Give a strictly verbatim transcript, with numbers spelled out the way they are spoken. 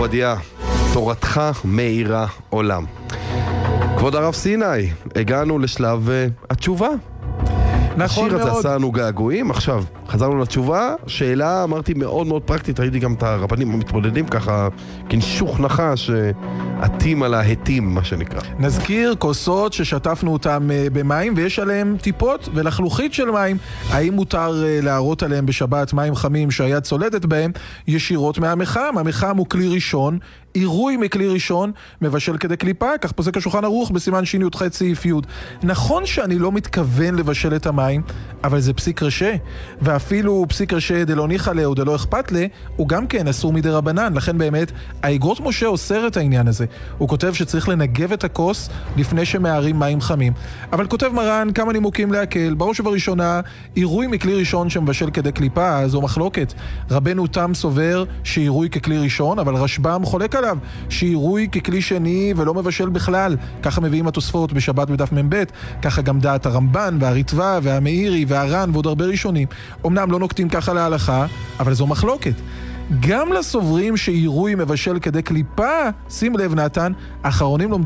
עובדיה, תורתך מאירה עולם. כבוד הרב סיני, הגענו לשלב uh, התשובה. נכון מאוד. השיר הזה עשה לנו געגועים. עכשיו, חזרנו לתשובה. שאלה, אמרתי, מאוד מאוד פרקטית. ראיתי גם את הרבנים המתמודדים ככה, כנשוך נחש, עטים על ההתים, מה שנקרא. נזכיר כוסות ששטפנו אותם במים, ויש עליהם טיפות ולחלוכית של מים. האם מותר להראות עליהם בשבת מים חמים שהיד צולדת בהם? ישירות מהמחם. המחם הוא כלי ראשון. עירוי מכלי ראשון מבשל כדי קליפה, כך פוסק השולחן ערוך בסימן שין י"ח סעיף י'. נכון שאני לא מתכוון לבשל את המים, אבל זה פסיק רשע, ואפילו פסיק רשע דלא ניחא לה או דלא אכפת לה, הוא גם כן אסור מדי רבנן. לכן באמת האגרות משה אוסר את העניין הזה. הוא כותב שצריך לנגב את הכוס לפני שמערים מים חמים. אבל כותב מרן כמה נימוקים להקל. בראש ובראשונה, עירוי מכלי ראשון שמבשל כדי קליפה, זו מחלוקת. רבנו תם סובר שעירוי ככלי ראשון, אבל רשב"ם חולק עליו שעירוי ככלי שני ולא מבשל בכלל. ככה מביאים התוספות בשבת בדף מ"ב, ככה גם דעת הרמב"ן והריטב"א והמאירי והר"ן ועוד הרבה ראשונים. אמנם לא נוקטים ככה להלכה, אבל זו מחלוקת. גם לסוברים שעירוי מבשל כדי קליפה, שים לב נתן, האחרונים לומדים